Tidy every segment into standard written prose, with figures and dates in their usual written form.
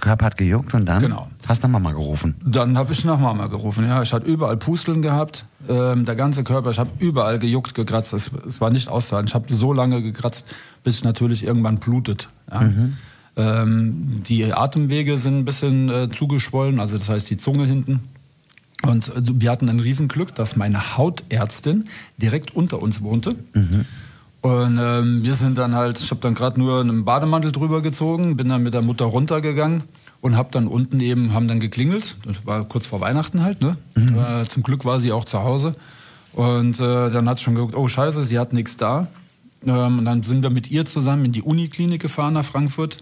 Körper hat gejuckt und dann? Genau. Hast du nach Mama gerufen? Dann habe ich nach Mama gerufen, ja. Ich hatte überall Pusteln gehabt, der ganze Körper, ich habe überall gejuckt, gekratzt. Es war nicht auszuhalten. Ich habe so lange gekratzt, bis es natürlich irgendwann blutet. Ja. Die Atemwege sind ein bisschen zugeschwollen, also das heißt die Zunge hinten. Und wir hatten ein Riesenglück, dass meine Hautärztin direkt unter uns wohnte. Und wir sind dann halt, ich habe dann gerade nur einen Bademantel drüber gezogen, bin dann mit der Mutter runtergegangen und habe dann unten eben, haben dann geklingelt. Das war kurz vor Weihnachten halt, ne? Zum Glück war sie auch zu Hause. Und dann hat sie schon geguckt, oh scheiße, sie hat nichts da. Und dann sind wir mit ihr zusammen in die Uniklinik gefahren nach Frankfurt.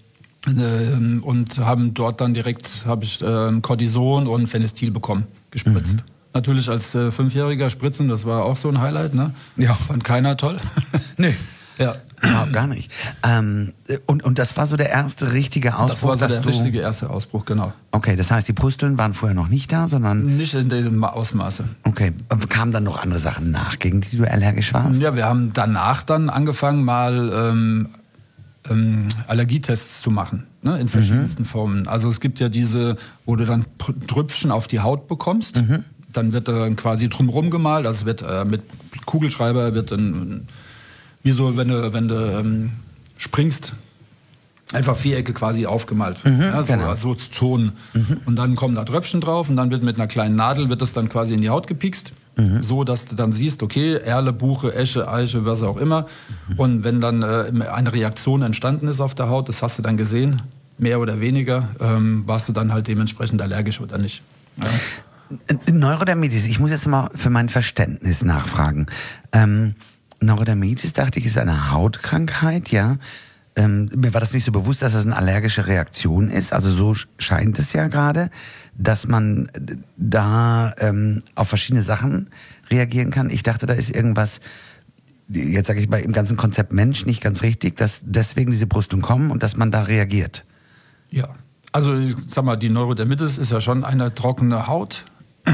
Und haben dort dann direkt, habe ich Cortison und Phenestil bekommen, gespritzt. Natürlich als 5-Jähriger spritzen, das war auch so ein Highlight, ne? Ja. Fand keiner toll. Nee. Ja. Überhaupt gar nicht. Und das war so der erste richtige Ausbruch? Das war so der richtige erste Ausbruch, genau. Okay, das heißt, die Pusteln waren vorher noch nicht da, sondern... Nicht in dem Ausmaße. Okay, kamen dann noch andere Sachen nach, gegen die du allergisch warst? Ja, wir haben danach dann angefangen, mal Allergietests zu machen, ne, in verschiedensten Formen. Also es gibt ja diese, wo du dann Trüpfchen auf die Haut bekommst. Dann wird dann quasi drumherum gemalt. Also es wird mit Kugelschreiber wird dann, wie so, wenn du springst, einfach Vierecke quasi aufgemalt. Ja, so, genau. so Zonen. Und dann kommen da Tröpfchen drauf und dann wird mit einer kleinen Nadel wird das dann quasi in die Haut gepikst. So, dass du dann siehst, okay, Erle, Buche, Esche, Eiche, was auch immer. Und wenn dann eine Reaktion entstanden ist auf der Haut, das hast du dann gesehen, mehr oder weniger, warst du dann halt dementsprechend allergisch oder nicht. Ja. Neurodermitis, ich muss jetzt mal für mein Verständnis nachfragen. Neurodermitis, dachte ich, ist eine Hautkrankheit, ja. Mir war das nicht so bewusst, dass das eine allergische Reaktion ist. Also so scheint es ja gerade, dass man da auf verschiedene Sachen reagieren kann. Ich dachte, da ist irgendwas, jetzt sage ich mal, im ganzen Konzept Mensch nicht ganz richtig, dass deswegen diese Brüstung kommen und dass man da reagiert. Ja, also ich sag mal, die Neurodermitis ist ja schon eine trockene Haut.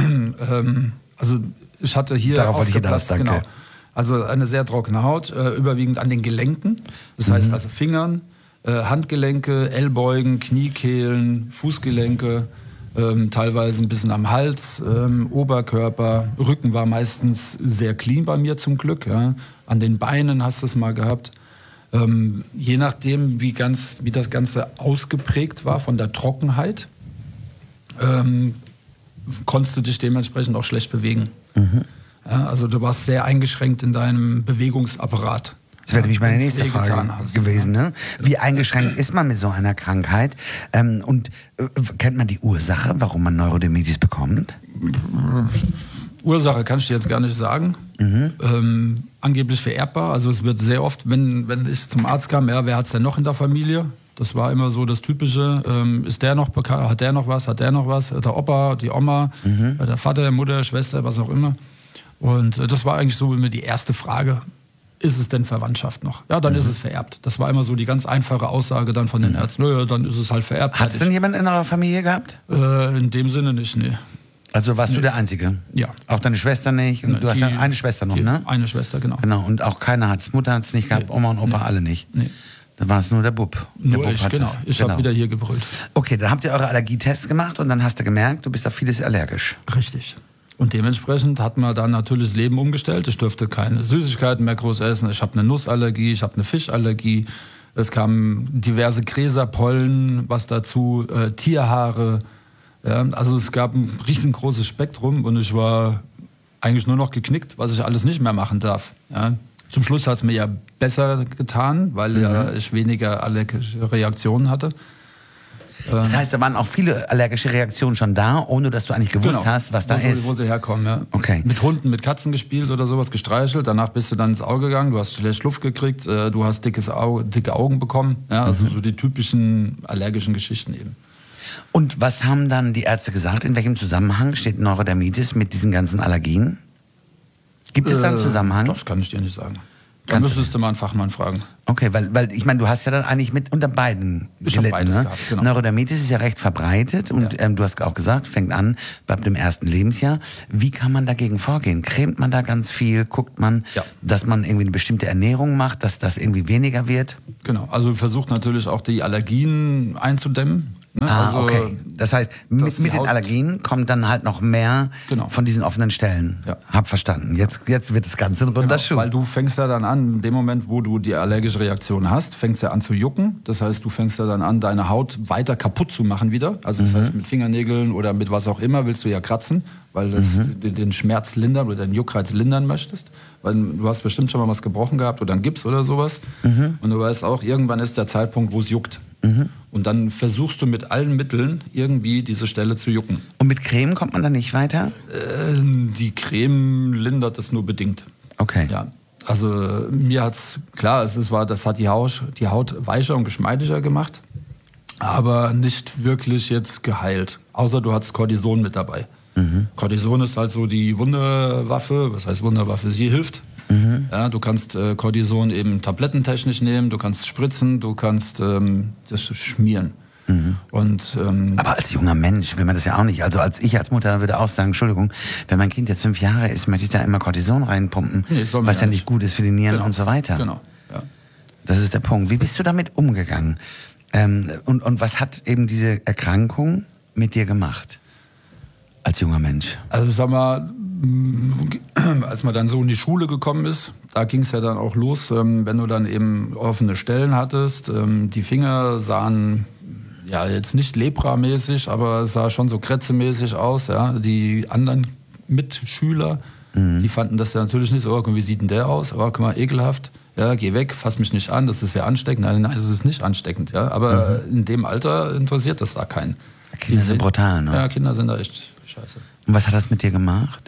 Also ich hatte hier darauf wollte ich hinaus, danke. Genau. Also eine sehr trockene Haut, überwiegend an den Gelenken. Das heißt also Fingern, Handgelenke, Ellbeugen, Kniekehlen, Fußgelenke, teilweise ein bisschen am Hals, Oberkörper. Rücken war meistens sehr clean bei mir zum Glück. Ja. An den Beinen hast du es mal gehabt. Je nachdem, wie das Ganze ausgeprägt war von der Trockenheit, konntest du dich dementsprechend auch schlecht bewegen. Ja, also du warst sehr eingeschränkt in deinem Bewegungsapparat. Das wäre nämlich meine nächste Frage gewesen. Ne? Wie eingeschränkt ist man mit so einer Krankheit? Und kennt man die Ursache, warum man Neurodermitis bekommt? Ursache kann ich dir jetzt gar nicht sagen. Angeblich vererbbar. Also es wird sehr oft, wenn ich zum Arzt kam, ja, wer hat es denn noch in der Familie? Das war immer so das Typische. Ist der noch bekannt? Hat der noch was? Hat der noch was? Der Opa, die Oma, der Vater, Mutter, Schwester, was auch immer. Und das war eigentlich so immer die erste Frage. Ist es denn Verwandtschaft noch? Ja, dann ist es vererbt. Das war immer so die ganz einfache Aussage dann von den Ärzten. Naja, dann ist es halt vererbt. Hat es denn jemand in eurer Familie gehabt? In dem Sinne nicht, nee. Also warst du der Einzige? Ja. Auch deine Schwester nicht? Und du hast ja eine Schwester noch, ne? Eine Schwester, genau. Genau, und auch keiner hat es. Mutter hat es nicht gehabt, Oma und Opa alle nicht. Nee. Da war es nur der Bub. Nur ich, genau. Ich habe wieder hier gebrüllt. Okay, dann habt ihr eure Allergietests gemacht und dann hast du gemerkt, du bist auf vieles allergisch. Richtig. Und dementsprechend hat man dann natürlich das Leben umgestellt. Ich durfte keine Süßigkeiten mehr groß essen. Ich habe eine Nussallergie, ich habe eine Fischallergie. Es kamen diverse Gräserpollen, was dazu, Tierhaare. Ja, also es gab ein riesengroßes Spektrum und ich war eigentlich nur noch geknickt, was ich alles nicht mehr machen darf. Ja. Zum Schluss hat es mir ja besser getan, weil ja ich weniger allergische Reaktionen hatte. Das heißt, da waren auch viele allergische Reaktionen schon da, ohne dass du eigentlich gewusst hast, was da ist. Wo sie herkommen, ja. Okay. Mit Hunden, mit Katzen gespielt oder sowas, gestreichelt. Danach bist du dann ins Auge gegangen, du hast schlecht Luft gekriegt, du hast dicke Augen bekommen. Ja, also so die typischen allergischen Geschichten eben. Und was haben dann die Ärzte gesagt? In welchem Zusammenhang steht Neurodermitis mit diesen ganzen Allergien? Gibt es da einen Zusammenhang? Das kann ich dir nicht sagen. Da müsstest du mal einen Fachmann fragen. Okay, weil ich meine, du hast ja dann eigentlich mit unter beiden gelitten, ne? Gehabt, genau. Neurodermitis ist ja recht verbreitet und du hast auch gesagt, fängt an bei dem ersten Lebensjahr. Wie kann man dagegen vorgehen? Cremt man da ganz viel? Guckt man, dass man irgendwie eine bestimmte Ernährung macht, dass das irgendwie weniger wird? Genau, also versucht natürlich auch die Allergien einzudämmen. Ne? Okay. Das heißt, mit den Allergien kommt dann halt noch mehr von diesen offenen Stellen. Ja. Hab verstanden. Jetzt wird das Ganze ein runder Schuh. Weil du fängst ja dann an, in dem Moment, wo du die allergische Reaktion hast, fängst ja an zu jucken. Das heißt, du fängst ja dann an, deine Haut weiter kaputt zu machen wieder. Also das heißt, mit Fingernägeln oder mit was auch immer willst du ja kratzen, weil das den Schmerz lindern oder den Juckreiz lindern möchtest. Weil du hast bestimmt schon mal was gebrochen gehabt oder einen Gips oder sowas. Und du weißt auch, irgendwann ist der Zeitpunkt, wo es juckt. Und dann versuchst du mit allen Mitteln irgendwie diese Stelle zu jucken. Und mit Creme kommt man da nicht weiter? Die Creme lindert es nur bedingt. Okay. Ja. Also mir hat's, klar, das hat die Haut weicher und geschmeidiger gemacht, aber nicht wirklich jetzt geheilt. Außer du hattest Cortison mit dabei. Cortison ist halt so die Wunderwaffe. Was heißt Wunderwaffe? Sie hilft. Ja, du kannst Cortison eben tablettentechnisch nehmen, du kannst spritzen, du kannst das schmieren. Und, aber als junger Mensch will man das ja auch nicht. Also als Mutter würde auch sagen, Entschuldigung, wenn mein Kind jetzt 5 Jahre ist, möchte ich da immer Cortison reinpumpen, was ja nicht gut ist für die Nieren und so weiter. Genau. Ja. Das ist der Punkt. Wie bist du damit umgegangen? Und was hat eben diese Erkrankung mit dir gemacht? Als junger Mensch. Also sag mal, als man dann so in die Schule gekommen ist, da ging es ja dann auch los, wenn du dann eben offene Stellen hattest. Die Finger sahen ja jetzt nicht Lepra-mäßig, aber es sah schon so krätzemäßig aus. Ja. Die anderen Mitschüler, die fanden das ja natürlich nicht so, wie sieht denn der aus? Oh, guck mal, ekelhaft. Ja, geh weg, fass mich nicht an, das ist ja ansteckend. Nein, es ist nicht ansteckend. Ja. Aber in dem Alter interessiert das da keinen. Kinder sind brutal, ne? Ja, Kinder sind da echt scheiße. Und was hat das mit dir gemacht?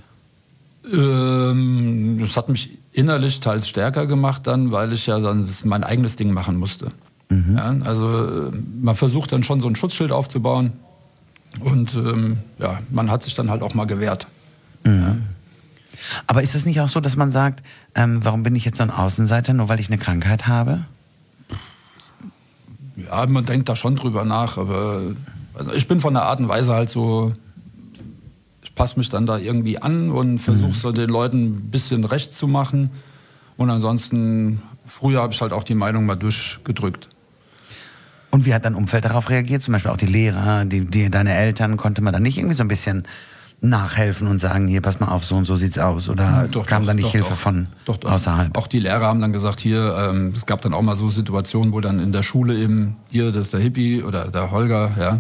Das hat mich innerlich teils stärker gemacht dann, weil ich ja dann mein eigenes Ding machen musste. Ja, also man versucht dann schon so ein Schutzschild aufzubauen und man hat sich dann halt auch mal gewehrt. Ja. Aber ist es nicht auch so, dass man sagt, warum bin ich jetzt so ein Außenseiter, nur weil ich eine Krankheit habe? Ja, man denkt da schon drüber nach, aber ich bin von der Art und Weise halt so, ich passe mich dann da irgendwie an und versuche so den Leuten ein bisschen recht zu machen. Und ansonsten, früher habe ich halt auch die Meinung mal durchgedrückt. Und wie hat dein Umfeld darauf reagiert? Zum Beispiel auch die Lehrer, deine Eltern, konnte man da nicht irgendwie so ein bisschen nachhelfen und sagen, hier, pass mal auf, so und so sieht's aus? Oder kam da nicht Hilfe von außerhalb? Auch die Lehrer haben dann gesagt, hier, es gab dann auch mal so Situationen, wo dann in der Schule eben, hier, das ist der Hippie oder der Holger, ja,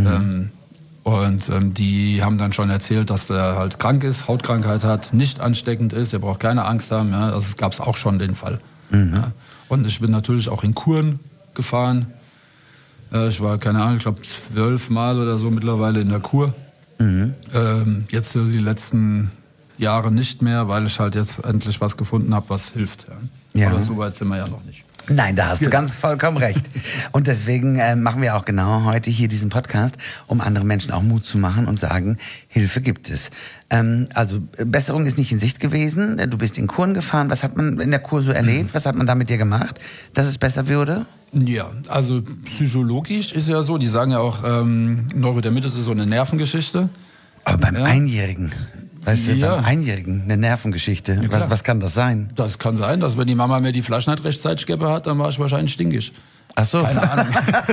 die haben dann schon erzählt, dass der halt krank ist, Hautkrankheit hat, nicht ansteckend ist, er braucht keine Angst haben, ja, also es gab es auch schon den Fall. Ja. Und ich bin natürlich auch in Kuren gefahren. Ich war, keine Ahnung, ich glaube 12 Mal oder so mittlerweile in der Kur. Jetzt die letzten Jahre nicht mehr, weil ich halt jetzt endlich was gefunden habe, was hilft. Ja. Aber so weit sind wir ja noch nicht. Nein, da hast du ganz vollkommen recht. Und deswegen machen wir auch genau heute hier diesen Podcast, um anderen Menschen auch Mut zu machen und sagen, Hilfe gibt es. Also Besserung ist nicht in Sicht gewesen. Du bist in Kuren gefahren. Was hat man in der Kur so erlebt? Was hat man da mit dir gemacht, dass es besser wurde? Ja, also psychologisch ist ja so, die sagen ja auch, Neurodermitis ist so eine Nervengeschichte. Aber beim Einjährigen... Weißt du, beim Einjährigen eine Nervengeschichte. Ja, was kann das sein? Das kann sein, dass wenn die Mama mir die Flasche nicht rechtzeitig gegeben hat, dann war ich wahrscheinlich stinkig. Ach so. Keine Ahnung.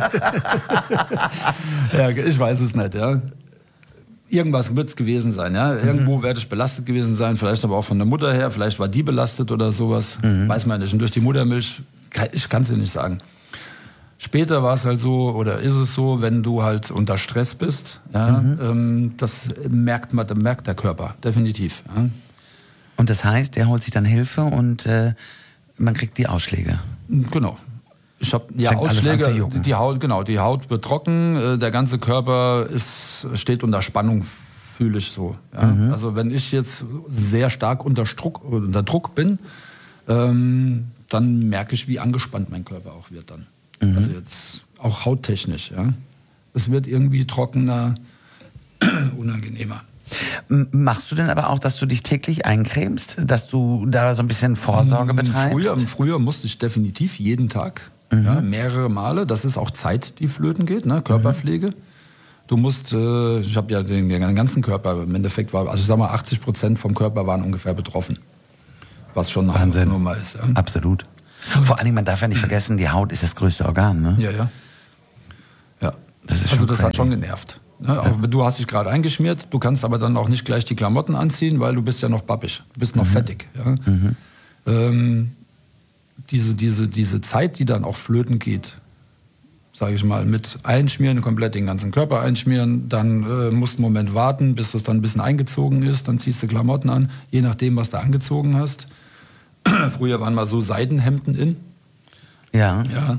Ja, ich weiß es nicht, ja. Irgendwas wird es gewesen sein, ja. Irgendwo werde ich belastet gewesen sein, vielleicht aber auch von der Mutter her, vielleicht war die belastet oder sowas. Weiß man nicht. Und durch die Muttermilch, ich kann es dir nicht sagen. Später war es halt so, oder ist es so, wenn du halt unter Stress bist, ja, das merkt der Körper, definitiv. Ja. Und das heißt, der holt sich dann Hilfe und man kriegt die Ausschläge? Genau. Ich habe Ausschläge, die Haut wird trocken, der ganze Körper steht unter Spannung, fühle ich so. Ja. Also wenn ich jetzt sehr stark unter Druck bin, dann merke ich, wie angespannt mein Körper auch wird dann. Also jetzt auch hauttechnisch, ja. Es wird irgendwie trockener, unangenehmer. Machst du denn aber auch, dass du dich täglich eincremst? Dass du da so ein bisschen Vorsorge betreibst? Früher musste ich definitiv jeden Tag, ja, mehrere Male. Das ist auch Zeit, die flöten geht, ne? Körperpflege. Du musst, ich habe ja den ganzen Körper, im Endeffekt war, also ich sag mal 80% vom Körper waren ungefähr betroffen. Was schon eine Hausnummer ist. Ja. Absolut. Vor allem, man darf ja nicht vergessen, die Haut ist das größte Organ, ne? Ja. Das ist also das hat schon genervt. Ne? Auch du hast dich gerade eingeschmiert, du kannst aber dann auch nicht gleich die Klamotten anziehen, weil du bist ja noch babbig, du bist noch fettig. Ja? Diese Zeit, die dann auch flöten geht, sage ich mal, mit Einschmieren, komplett den ganzen Körper einschmieren, dann musst du einen Moment warten, bis das dann ein bisschen eingezogen ist, dann ziehst du Klamotten an, je nachdem, was du angezogen hast. Früher waren mal so Seidenhemden in. Ja. Ja.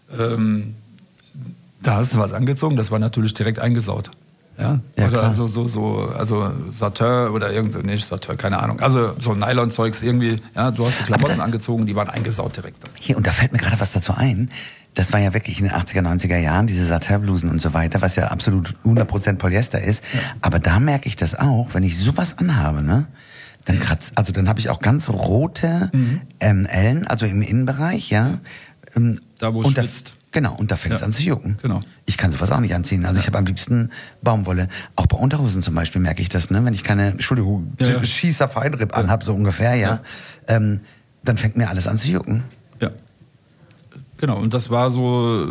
Da hast du was angezogen, das war natürlich direkt eingesaut. Ja? Ja, oder klar. also Satin oder nicht Satin, keine Ahnung. Also so Nylon-Zeugs irgendwie, ja, du hast die Klamotten angezogen, die waren eingesaut direkt. Hier, und da fällt mir gerade was dazu ein. Das war ja wirklich in den 80er, 90er Jahren, diese Satin-Blusen und so weiter, was ja absolut 100% Polyester ist. Ja. Aber da merke ich das auch, wenn ich sowas anhabe, ne? Dann habe ich auch ganz rote Ellen, also im Innenbereich, ja. Da, wo es schwitzt. Genau, und da fängt es an zu jucken. Genau. Ich kann sowas auch nicht anziehen. Also ich habe am liebsten Baumwolle. Auch bei Unterhosen zum Beispiel merke ich das, ne? Wenn ich keine, Schießer-Feinripp anhab, so ungefähr, ja. Dann fängt mir alles an zu jucken. Ja. Genau, und das war so,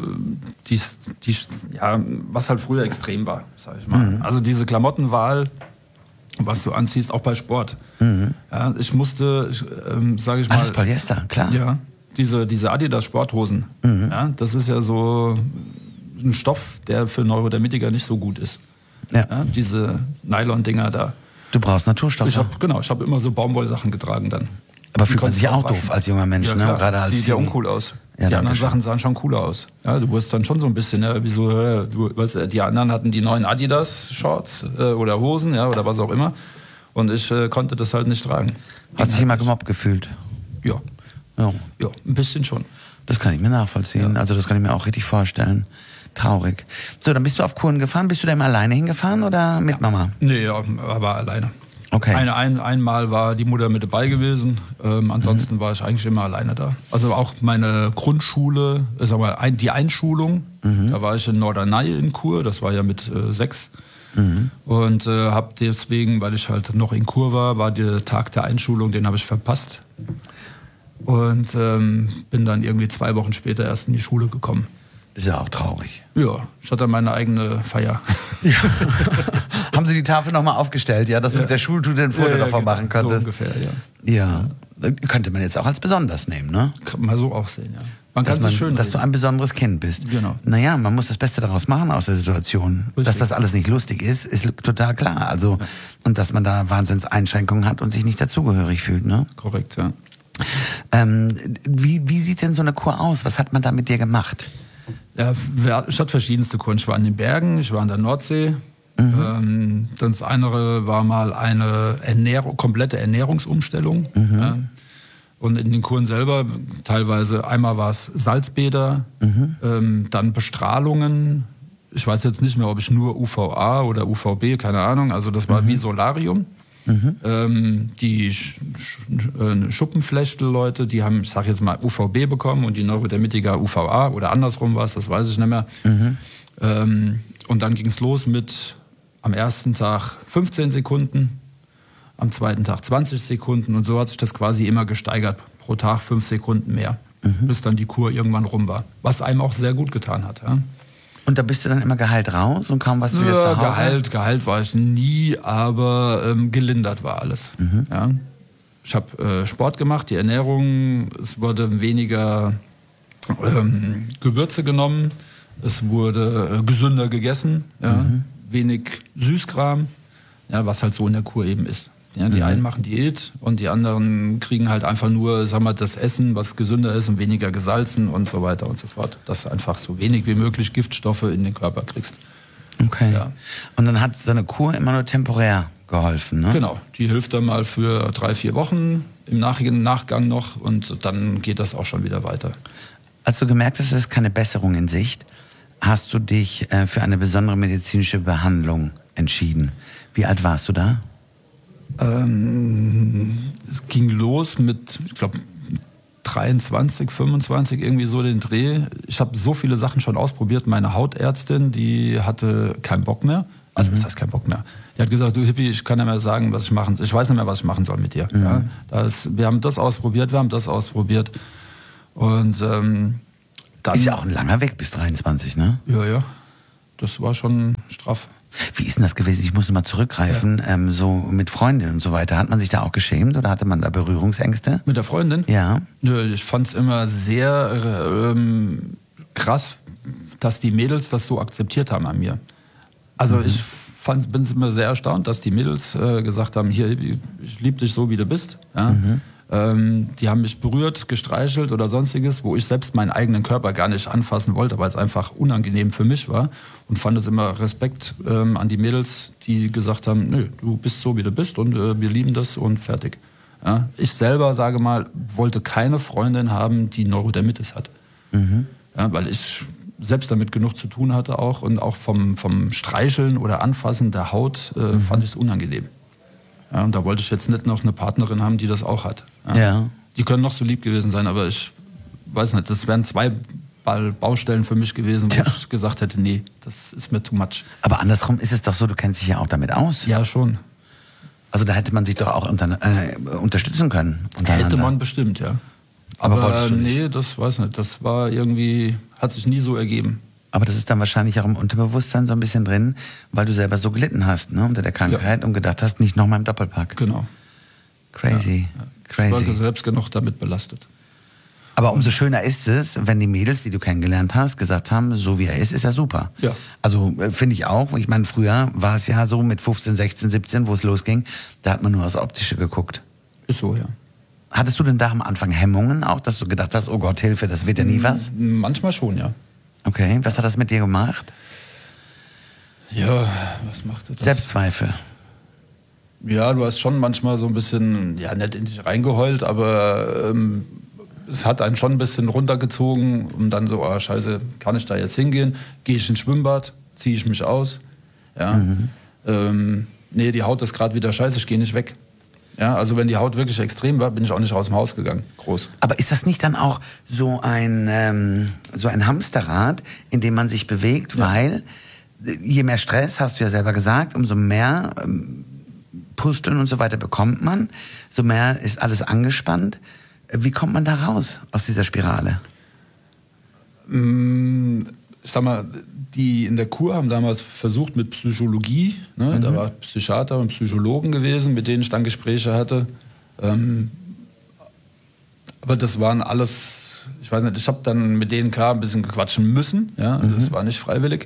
was halt früher extrem war, sag ich mal. Also diese Klamottenwahl, was du anziehst, auch bei Sport. Ja, ich musste, sage ich mal... Alles Polyester, klar. Ja, diese Adidas Sporthosen, ja, das ist ja so ein Stoff, der für Neurodermitiker nicht so gut ist. Ja. Ja, diese Nylon-Dinger da. Du brauchst Naturstoffe. Ich habe immer so Baumwollsachen getragen dann. Aber fühlt man sich auch doof als junger Mensch, ja, ne? Klar, Gerade als sieht ja uncool aus. Ja, die anderen Sachen sahen schon cooler aus. Ja, du wurdest dann schon so ein bisschen, ja, wie so, die anderen hatten die neuen Adidas-Shorts oder Hosen, ja, oder was auch immer. Und ich konnte das halt nicht tragen. Hast du dich immer gemobbt gefühlt? Ja. Ja, ein bisschen schon. Das kann ich mir nachvollziehen. Ja. Also das kann ich mir auch richtig vorstellen. Traurig. So, dann bist du auf Kuren gefahren. Bist du da immer alleine hingefahren oder mit Mama? Nee, ja, aber alleine. Okay. Einmal war die Mutter mit dabei gewesen. Ansonsten war ich eigentlich immer alleine da. Also auch meine Grundschule, sag mal, die Einschulung, da war ich in Norderney in Chur, das war ja mit 6. Und habe deswegen, weil ich halt noch in Chur war der Tag der Einschulung, den habe ich verpasst. Und bin dann irgendwie 2 Wochen später erst in die Schule gekommen. Das ist ja auch traurig. Ja, ich hatte meine eigene Feier. Ja. Haben Sie die Tafel nochmal aufgestellt, ja, dass du mit der Schultüte ein Foto davon machen konntest? So ungefähr, ja. Ja, könnte man jetzt auch als besonders nehmen, ne? Kann man so auch sehen, ja. Man kann es schön dass reden. du ein besonderes Kind bist. Genau. Naja, man muss das Beste daraus machen aus der Situation. Richtig. Dass das alles nicht lustig ist total klar. Also, und dass man da Wahnsinnseinschränkungen hat und sich nicht dazugehörig fühlt, ne? Korrekt, ja. Wie sieht denn so eine Kur aus? Was hat man da mit dir gemacht? Ja, ich hatte verschiedenste Kuren. Ich war in den Bergen, ich war an der Nordsee. Das andere war mal eine komplette Ernährungsumstellung. Ja. Und in den Kuren selber, teilweise, einmal war es Salzbäder, dann Bestrahlungen. Ich weiß jetzt nicht mehr, ob ich nur UVA oder UVB, keine Ahnung. Also das war wie Solarium. Die Schuppenflechtel-Leute, die haben, ich sag jetzt mal, UVB bekommen und die Neurodermitiker UVA oder andersrum war es, das weiß ich nicht mehr. Und dann ging es los mit am ersten Tag 15 Sekunden, am zweiten Tag 20 Sekunden und so hat sich das quasi immer gesteigert. Pro Tag 5 Sekunden mehr, bis dann die Kur irgendwann rum war. Was einem auch sehr gut getan hat. Ja. Und da bist du dann immer geheilt raus und kaum warst du wieder zu Hause? Geheilt war ich nie, aber gelindert war alles. Ja. Ich habe Sport gemacht, die Ernährung, es wurde weniger Gewürze genommen, es wurde gesünder gegessen, ja. Wenig Süßkram, ja, was halt so in der Kur eben ist. Ja, die einen machen Diät und die anderen kriegen halt einfach nur, sag mal, das Essen, was gesünder ist und weniger gesalzen und so weiter und so fort. Dass du einfach so wenig wie möglich Giftstoffe in den Körper kriegst. Okay. Ja. Und dann hat so eine Kur immer nur temporär geholfen, ne? Genau. Die hilft dann mal für 3-4 Wochen im Nachgang noch und dann geht das auch schon wieder weiter. Als du gemerkt hast, es ist keine Besserung in Sicht, hast du dich für eine besondere medizinische Behandlung entschieden. Wie alt warst du da? Es ging los mit, ich glaube, 23, 25, irgendwie so den Dreh. Ich habe so viele Sachen schon ausprobiert. Meine Hautärztin, die hatte keinen Bock mehr. Also was heißt keinen Bock mehr? Die hat gesagt, du Hippie, ich kann nicht mehr sagen, was ich machen soll. Ich weiß nicht mehr, was ich machen soll mit dir. Ja, wir haben das ausprobiert, Und ist ja auch ein langer Weg bis 23, ne? Ja. das war schon straff. Wie ist denn das gewesen? Ich muss mal zurückgreifen, so mit Freundinnen und so weiter. Hat man sich da auch geschämt oder hatte man da Berührungsängste? Mit der Freundin? Ja. Nö, ich fand's immer sehr krass, dass die Mädels das so akzeptiert haben an mir. Also ich bin immer sehr erstaunt, dass die Mädels gesagt haben, hier, ich liebe dich so, wie du bist. Ja? Die haben mich berührt, gestreichelt oder sonstiges, wo ich selbst meinen eigenen Körper gar nicht anfassen wollte, weil es einfach unangenehm für mich war. Und fand es immer Respekt an die Mädels, die gesagt haben, nö, du bist so, wie du bist und wir lieben das und fertig. Ja? Ich selber, sage mal, wollte keine Freundin haben, die Neurodermitis hat. Ja, weil ich selbst damit genug zu tun hatte auch und auch vom Streicheln oder Anfassen der Haut fand ich es unangenehm. Ja, und da wollte ich jetzt nicht noch eine Partnerin haben, die das auch hat. Ja. Die können noch so lieb gewesen sein, aber ich weiß nicht, das wären 2 Baustellen für mich gewesen, wo ich gesagt hätte, nee, das ist mir too much. Aber andersrum ist es doch so, du kennst dich ja auch damit aus. Ja, schon. Also da hätte man sich doch auch unterstützen können. Hätte man bestimmt, ja. Aber nee, das weiß nicht, das war irgendwie, hat sich nie so ergeben. Aber das ist dann wahrscheinlich auch im Unterbewusstsein so ein bisschen drin, weil du selber so gelitten hast, ne, unter der Krankheit und gedacht hast, nicht nochmal im Doppelpack. Genau. Crazy, crazy. Ich war selbst genug damit belastet. Aber umso schöner ist es, wenn die Mädels, die du kennengelernt hast, gesagt haben, so wie er ist er super. Ja. Also finde ich auch. Ich meine, früher war es ja so mit 15, 16, 17, wo es losging, da hat man nur aufs Optische geguckt. Ist so, ja. Hattest du denn da am Anfang Hemmungen auch, dass du gedacht hast, oh Gott, Hilfe, das wird ja nie was? Manchmal schon, ja. Okay, was hat das mit dir gemacht? Ja, was macht das? Selbstzweifel. Ja, du hast schon manchmal so ein bisschen, ja, nicht in dich reingeheult, aber es hat einen schon ein bisschen runtergezogen und dann so, oh scheiße, kann ich da jetzt hingehen? Gehe ich ins Schwimmbad? Ziehe ich mich aus? Ja. Nee, die Haut ist gerade wieder scheiße, ich gehe nicht weg. Ja, also wenn die Haut wirklich extrem war, bin ich auch nicht aus dem Haus gegangen, groß. Aber ist das nicht dann auch so ein Hamsterrad, in dem man sich bewegt, weil je mehr Stress, hast du ja selber gesagt, umso mehr Pusteln und so weiter bekommt man, so mehr ist alles angespannt. Wie kommt man da raus aus dieser Spirale? Ich sag mal, die in der Kur haben damals versucht mit Psychologie, ne? Da war Psychiater und Psychologen gewesen, mit denen ich dann Gespräche hatte. Aber das waren alles, ich weiß nicht, ich habe dann mit denen klar ein bisschen quatschen müssen, ja? Das war nicht freiwillig.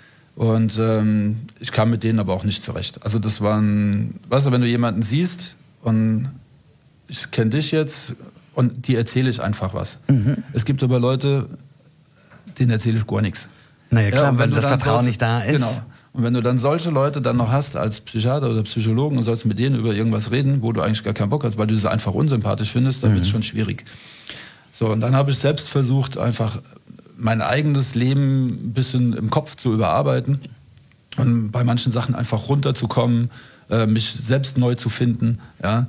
Und ich kam mit denen aber auch nicht zurecht. Also das waren, weißt du, wenn du jemanden siehst und ich kenne dich jetzt und die erzähle ich einfach was. Es gibt aber Leute, denen erzähle ich gar nichts. Naja klar, ja, wenn das Vertrauen nicht da ist. Genau. Und wenn du dann solche Leute dann noch hast als Psychiater oder Psychologen und sollst mit denen über irgendwas reden, wo du eigentlich gar keinen Bock hast, weil du sie einfach unsympathisch findest, dann wird es schon schwierig. So, und dann habe ich selbst versucht, einfach mein eigenes Leben ein bisschen im Kopf zu überarbeiten und bei manchen Sachen einfach runterzukommen, mich selbst neu zu finden, ja,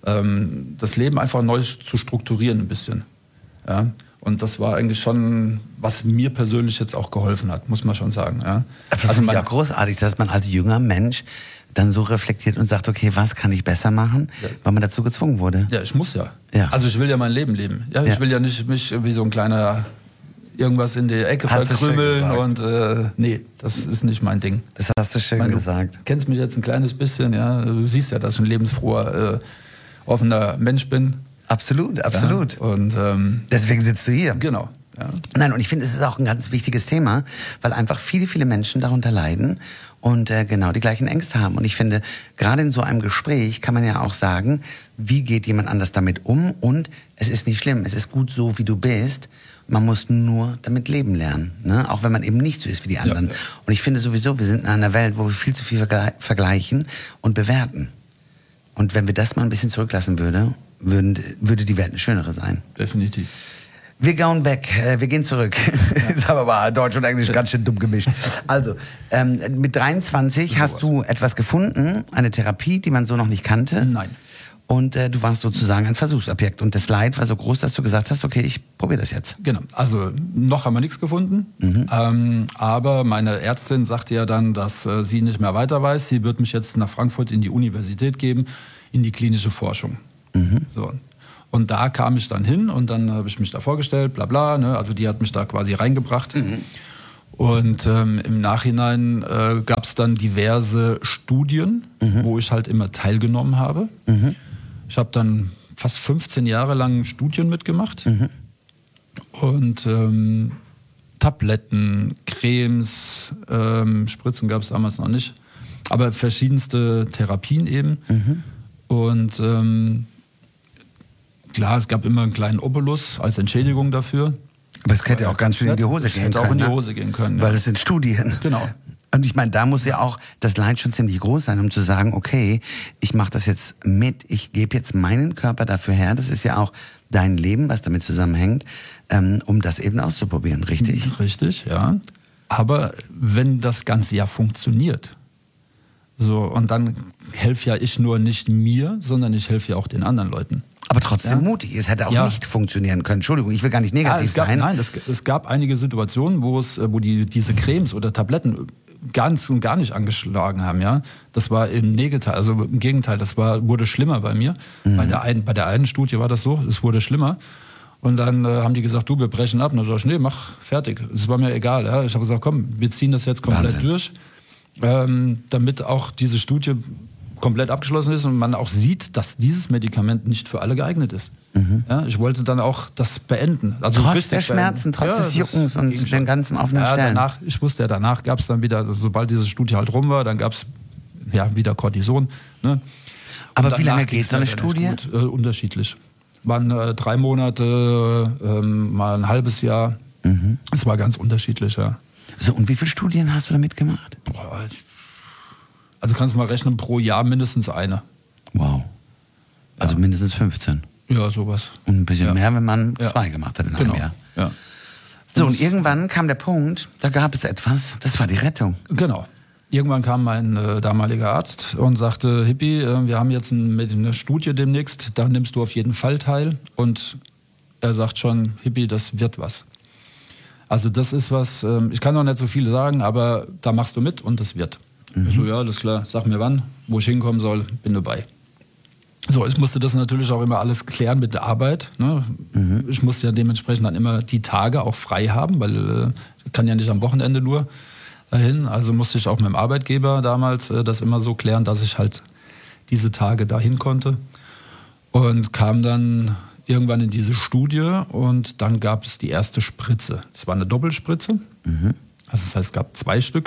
das Leben einfach neu zu strukturieren ein bisschen. Ja. Und das war eigentlich schon, was mir persönlich jetzt auch geholfen hat, muss man schon sagen. Ja. Das also finde ich auch großartig, dass man als junger Mensch dann so reflektiert und sagt, okay, was kann ich besser machen, weil man dazu gezwungen wurde. Ja, ich muss ja. Also ich will ja mein Leben leben. Ja, ich will ja nicht mich wie so ein kleiner irgendwas in die Ecke verkrümeln und nee, das ist nicht mein Ding. Das hast du schön gesagt. Du kennst mich jetzt ein kleines bisschen, ja. Du siehst ja, dass ich ein lebensfroher, offener Mensch bin. Absolut, absolut. Ja, und deswegen sitzt du hier. Genau. Ja. Nein, und ich finde, es ist auch ein ganz wichtiges Thema, weil einfach viele, viele Menschen darunter leiden und genau die gleichen Ängste haben. Und ich finde, gerade in so einem Gespräch kann man ja auch sagen, wie geht jemand anders damit um? Und es ist nicht schlimm, es ist gut so, wie du bist. Man muss nur damit leben lernen, ne? Auch wenn man eben nicht so ist wie die anderen. Ja, ja. Und ich finde sowieso, wir sind in einer Welt, wo wir viel zu viel vergleichen und bewerten. Und wenn wir das mal ein bisschen zurücklassen würde die Welt eine schönere sein. Definitiv. Wir gehen back, wir gehen zurück. Jetzt haben wir mal Deutsch und Englisch ganz schön dumm gemischt. Also, mit 23 hast du etwas gefunden, eine Therapie, die man so noch nicht kannte. Nein. Und du warst sozusagen ein Versuchsobjekt. Und das Leid war so groß, dass du gesagt hast, okay, ich probiere das jetzt. Genau. Also noch haben wir nichts gefunden. Aber meine Ärztin sagte ja dann, dass sie nicht mehr weiter weiß. Sie wird mich jetzt nach Frankfurt in die Universität geben, in die klinische Forschung. So. Und da kam ich dann hin und dann habe ich mich da vorgestellt, bla bla. Ne? Also die hat mich da quasi reingebracht. Und im Nachhinein gab es dann diverse Studien, wo ich halt immer teilgenommen habe. Ich habe dann fast 15 Jahre lang Studien mitgemacht. Und Tabletten, Cremes, Spritzen gab es damals noch nicht. Aber verschiedenste Therapien eben. Und klar, es gab immer einen kleinen Obolus als Entschädigung dafür. Aber es hätte auch ganz schön in die Hose gehen können. Hätte auch in die Hose gehen können. Weil es sind Studien. Genau. Und ich meine, da muss ja auch das Leid schon ziemlich groß sein, um zu sagen, okay, ich mache das jetzt mit, ich gebe jetzt meinen Körper dafür her, das ist ja auch dein Leben, was damit zusammenhängt, um das eben auszuprobieren, richtig? Richtig, ja. Aber wenn das Ganze ja funktioniert, so, und dann helfe ja ich nur nicht mir, sondern ich helfe ja auch den anderen Leuten. Aber trotzdem mutig. Es hätte auch nicht funktionieren können. Entschuldigung, ich will gar nicht negativ sein. Nein, es gab einige Situationen, wo diese Cremes oder Tabletten ganz und gar nicht angeschlagen haben. Ja, das war im Gegenteil. Also im Gegenteil, wurde schlimmer bei mir. Bei der einen Studie war das so, es wurde schlimmer. Und dann haben die gesagt, wir brechen ab. Und dann sag ich, nee, mach fertig. Das war mir egal. Ja. Ich habe gesagt, komm, wir ziehen das jetzt komplett durch, damit auch diese Studie komplett abgeschlossen ist und man auch sieht, dass dieses Medikament nicht für alle geeignet ist. Ja, ich wollte dann auch das beenden. Also trotz der Schmerzen, trotz des Juckens und den ganzen offenen Stellen. Ich wusste ja, danach gab es dann wieder, also sobald diese Studie halt rum war, dann gab es wieder Cortison. Ne? Aber wie lange geht so eine Studie? Unterschiedlich. Waren 3 Monate, mal ein halbes Jahr. Es war ganz unterschiedlich, ja. So, und wie viele Studien hast du damit gemacht? Also kannst du mal rechnen, pro Jahr mindestens eine. Wow. Also mindestens 15. Ja, sowas. Und ein bisschen mehr, wenn man 2 gemacht hat in einem Jahr. Ja. So, und irgendwann kam der Punkt, da gab es etwas, das war die Rettung. Genau. Irgendwann kam mein damaliger Arzt und sagte, Hippie, wir haben jetzt eine Studie demnächst, da nimmst du auf jeden Fall teil. Und er sagt schon, Hippie, das wird was. Also das ist was, ich kann noch nicht so viel sagen, aber da machst du mit und das wird. Ich so, ja, alles klar, sag mir wann, wo ich hinkommen soll, bin dabei. So, ich musste das natürlich auch immer alles klären mit der Arbeit. Ne? Ich musste ja dementsprechend dann immer die Tage auch frei haben, weil ich kann ja nicht am Wochenende nur dahin. Also musste ich auch mit dem Arbeitgeber damals das immer so klären, dass ich halt diese Tage dahin konnte. Und kam dann irgendwann in diese Studie und dann gab es die erste Spritze. Das war eine Doppelspritze. Also das heißt, es gab 2 Stück.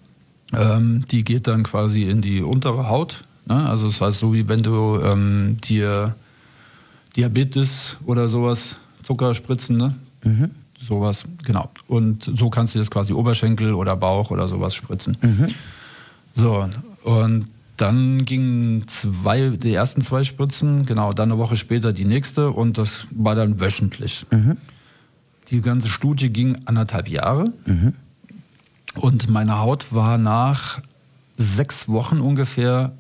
Die geht dann quasi in die untere Haut. Ne? Also das heißt, so wie wenn du dir Diabetes oder sowas, Zucker spritzen, ne? Sowas, genau. Und so kannst du das quasi Oberschenkel oder Bauch oder sowas spritzen. So, und dann gingen die ersten 2 Spritzen, genau, dann eine Woche später die nächste und das war dann wöchentlich. Die ganze Studie ging 1,5 Jahre. Und meine Haut war nach 6 Wochen ungefähr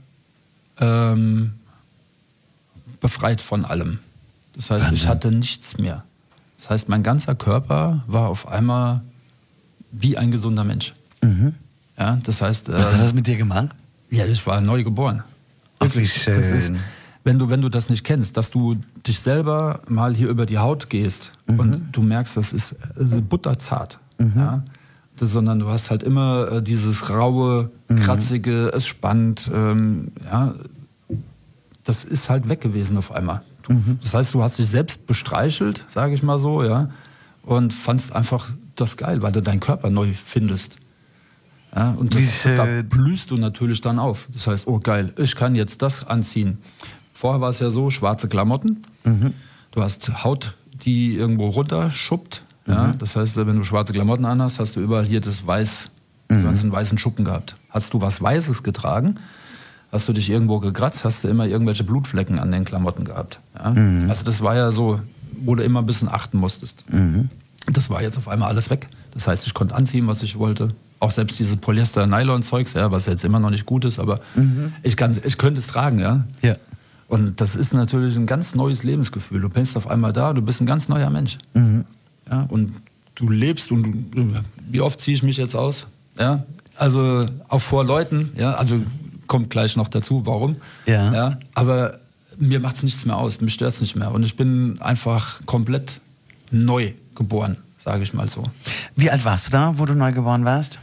befreit von allem. Das heißt, ich hatte nichts mehr. Das heißt, mein ganzer Körper war auf einmal wie ein gesunder Mensch. Ja, das heißt, was hat das mit dir gemacht? Ja, ich war neu geboren. Ach, wie schön. Das ist, wenn du das nicht kennst, dass du dich selber mal hier über die Haut gehst und du merkst, das ist butterzart. Ja? Sondern du hast halt immer dieses raue, kratzige, es spannt. Ja, das ist halt weg gewesen auf einmal. Das heißt, du hast dich selbst bestreichelt, sage ich mal so, ja, und fandst einfach das geil, weil du deinen Körper neu findest. Ja, und da blühst du natürlich dann auf. Das heißt, oh geil, ich kann jetzt das anziehen. Vorher war es ja so, schwarze Klamotten. Du hast Haut, die irgendwo runterschuppt. Ja, das heißt, wenn du schwarze Klamotten anhast, hast du überall hier das Weiß, du hast einen weißen Schuppen gehabt. Hast du was Weißes getragen, hast du dich irgendwo gekratzt, hast du immer irgendwelche Blutflecken an den Klamotten gehabt. Ja? Also das war ja so, wo du immer ein bisschen achten musstest. Das war jetzt auf einmal alles weg. Das heißt, ich konnte anziehen, was ich wollte. Auch selbst dieses Polyester-Nylon-Zeugs, ja, was jetzt immer noch nicht gut ist, aber ich könnte es tragen, ja. Und das ist natürlich ein ganz neues Lebensgefühl. Du bist auf einmal da, du bist ein ganz neuer Mensch. Ja, und du lebst und wie oft ziehe ich mich jetzt aus? Ja, also auch vor Leuten, ja, also kommt gleich noch dazu, warum. Ja, aber mir macht es nichts mehr aus, mich stört es nicht mehr. Und ich bin einfach komplett neu geboren, sage ich mal so. Wie alt warst du da, wo du neugeboren warst?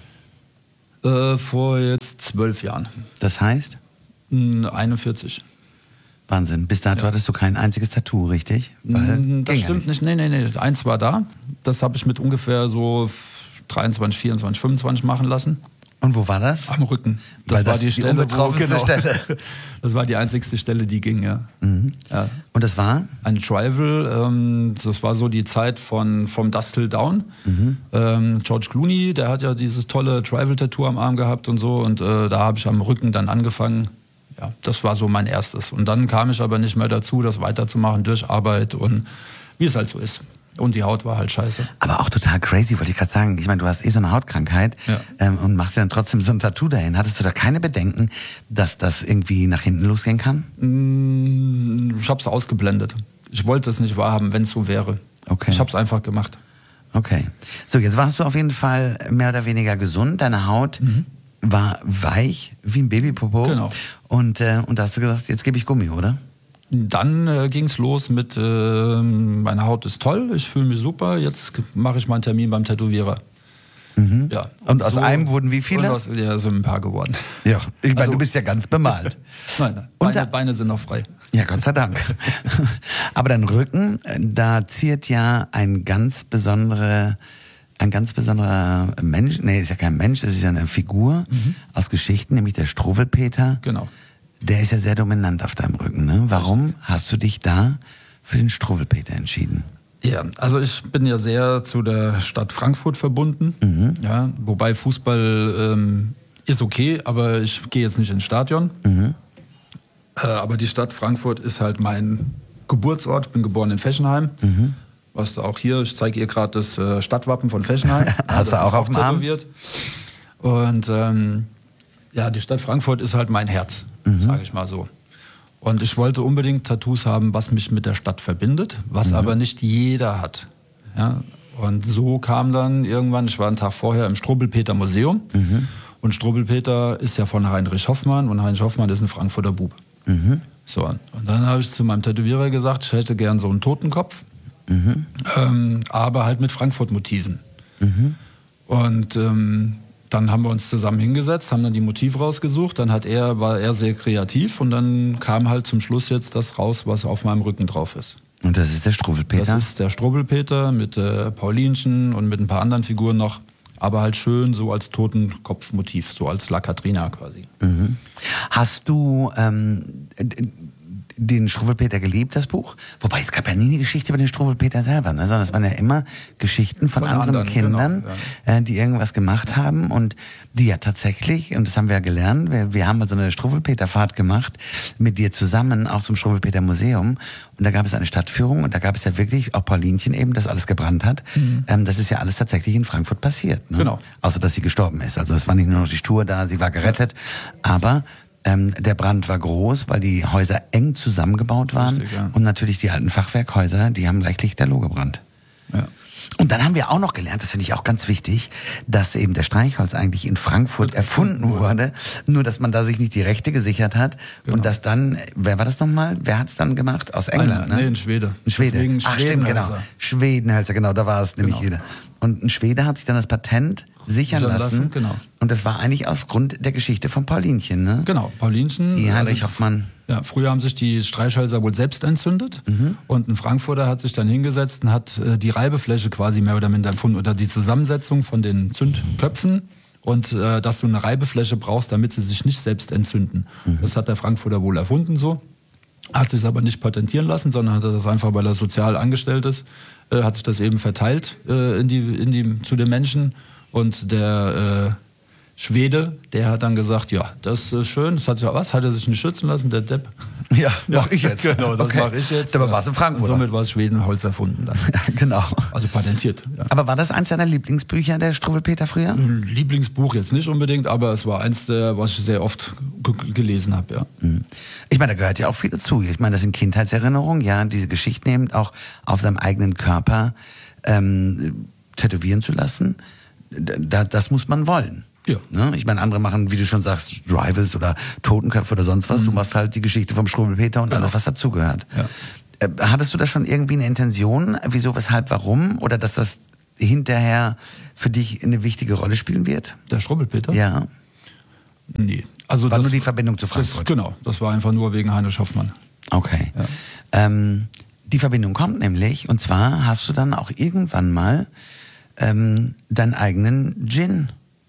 Vor jetzt 12 Jahren. Das heißt? 41. Wahnsinn. Bis dato hattest du kein einziges Tattoo, richtig? Weil das stimmt nicht. Nee. Eins war da. Das habe ich mit ungefähr so 23, 24, 25 machen lassen. Und wo war das? Am Rücken. Das war die Stelle, unbetroffenste Stelle. Das war die einzigste Stelle, die ging, ja. Ja. Und das war? Ein Tribal. Das war so die Zeit vom Dust Till Down. George Clooney, der hat ja dieses tolle Tribal-Tattoo am Arm gehabt und so. Und da habe ich am Rücken dann angefangen. Ja, das war so mein erstes. Und dann kam ich aber nicht mehr dazu, das weiterzumachen durch Arbeit und wie es halt so ist. Und die Haut war halt scheiße. Aber auch total crazy, wollte ich gerade sagen. Ich meine, du hast so eine Hautkrankheit und machst dir dann trotzdem so ein Tattoo dahin. Hattest du da keine Bedenken, dass das irgendwie nach hinten losgehen kann? Ich habe es ausgeblendet. Ich wollte es nicht wahrhaben, wenn es so wäre. Okay. Ich habe es einfach gemacht. Okay. So, jetzt warst du auf jeden Fall mehr oder weniger gesund. Deine Haut war weich wie ein Babypopo. Genau. Und da hast du gedacht, jetzt gebe ich Gummi, oder? Dann ging es los mit, meine Haut ist toll, ich fühle mich super, jetzt mache ich mal einen Termin beim Tätowierer. Ja, und aus einem wurden wie viele? Ja, sind ein paar geworden. Ja, ich meine, du bist ja ganz bemalt. Nein, Beine sind noch frei. Ja, Gott sei Dank. Aber dein Rücken, da ziert ja ein ganz besonderer Mensch, nee, ist ja kein Mensch, das ist ja eine Figur aus Geschichten, nämlich der Struwwelpeter. Genau. Der ist ja sehr dominant auf deinem Rücken, ne? Warum hast du dich da für den Struwwelpeter entschieden? Ja, also ich bin ja sehr zu der Stadt Frankfurt verbunden. Ja, wobei Fußball ist okay, aber ich gehe jetzt nicht ins Stadion. Aber die Stadt Frankfurt ist halt mein Geburtsort. Ich bin geboren in Fessenheim. Was du auch hier, ich zeige ihr gerade das Stadtwappen von Fessenheim. Hast du auch auf dem Arm? Und ja, die Stadt Frankfurt ist halt mein Herz, sage ich mal so. Und ich wollte unbedingt Tattoos haben, was mich mit der Stadt verbindet, was aber nicht jeder hat. Ja? Und so kam dann irgendwann, ich war einen Tag vorher im Struwwelpeter Museum. Und Struwwelpeter ist ja von Heinrich Hoffmann und Heinrich Hoffmann ist ein Frankfurter Bub. So, und dann habe ich zu meinem Tätowierer gesagt, ich hätte gern so einen Totenkopf, aber halt mit Frankfurt-Motiven. Und dann haben wir uns zusammen hingesetzt, haben dann die Motive rausgesucht, dann war er sehr kreativ und dann kam halt zum Schluss jetzt das raus, was auf meinem Rücken drauf ist. Und das ist der Struwwelpeter? Das ist der Struwwelpeter mit Paulinchen und mit ein paar anderen Figuren noch, aber halt schön so als Totenkopfmotiv, so als La Katrina quasi. Hast du den Struwwelpeter geliebt, das Buch? Wobei, es gab ja nie eine Geschichte über den Struwwelpeter selber, ne? Sondern es waren ja immer Geschichten von anderen Kindern, genau, die irgendwas gemacht haben und die ja tatsächlich, und das haben wir ja gelernt, wir haben mal so eine Struwwelpeter-Fahrt gemacht mit dir zusammen, auch zum Struwwelpeter Museum, und da gab es eine Stadtführung und da gab es ja wirklich auch Paulinchen eben, das alles gebrannt hat. Das ist ja alles tatsächlich in Frankfurt passiert. Ne? Genau. Außer, dass sie gestorben ist. Also es war nicht nur noch die Stur da, sie war gerettet, aber der Brand war groß, weil die Häuser eng zusammengebaut waren. Richtig, ja. Und natürlich die alten Fachwerkhäuser, die haben gleich lichterloh gebrannt. Ja. Und dann haben wir auch noch gelernt, das finde ich auch ganz wichtig, dass eben der Streichholz eigentlich in Frankfurt erfunden wurde, nur dass man da sich nicht die Rechte gesichert hat. Genau. Und dass dann, wer war das nochmal? Wer hat es dann gemacht? Aus England, ne? Nee, in Schwede. In Schwede. Ach stimmt, genau. Schwedenhälser, genau, da war es nämlich jeder. Und ein Schwede hat sich dann das Patent sichern lassen. Genau. Und das war eigentlich aufgrund der Geschichte von Paulinchen, ne? Genau, Paulinchen. Die Heinrich Hoffmann. Ja, früher haben sich die Streichhölzer wohl selbst entzündet. Und ein Frankfurter hat sich dann hingesetzt und hat die Reibefläche quasi mehr oder minder empfunden oder die Zusammensetzung von den Zündköpfen und dass du eine Reibefläche brauchst, damit sie sich nicht selbst entzünden. Das hat der Frankfurter wohl erfunden so. Hat sich aber nicht patentieren lassen, sondern hat das einfach, weil er sozial angestellt ist, hat sich das eben verteilt zu den Menschen. Und der Schwede, der hat dann gesagt, ja, das ist schön, das hat er sich nicht schützen lassen, der Depp. Ja, mach ich jetzt. Genau, das mache ich jetzt. Aber war es in Frankfurt? Somit war es Schwedenholz erfunden dann. Ja, genau. Also patentiert. Ja. Aber war das eins deiner Lieblingsbücher, der Struwwelpeter früher? Lieblingsbuch jetzt nicht unbedingt, aber es war eins der, was ich sehr oft gelesen habe, ja. Ich meine, da gehört ja auch viel dazu. Ich meine, das sind Kindheitserinnerungen, ja, diese Geschichten eben auch auf seinem eigenen Körper tätowieren zu lassen. Das muss man wollen. Ja. Ne? Ich meine, andere machen, wie du schon sagst, Rivals oder Totenköpfe oder sonst was. Du machst halt die Geschichte vom Struwwelpeter und alles, was dazugehört. Ja. Hattest du da schon irgendwie eine Intention? Wieso, weshalb, warum? Oder dass das hinterher für dich eine wichtige Rolle spielen wird? Der Struwwelpeter? Ja. Nee. Also war nur die Verbindung zu Frankfurt? Das war einfach nur wegen Heinrich Hoffmann. Okay. Ja. Die Verbindung kommt nämlich, und zwar hast du dann auch irgendwann mal deinen eigenen Gin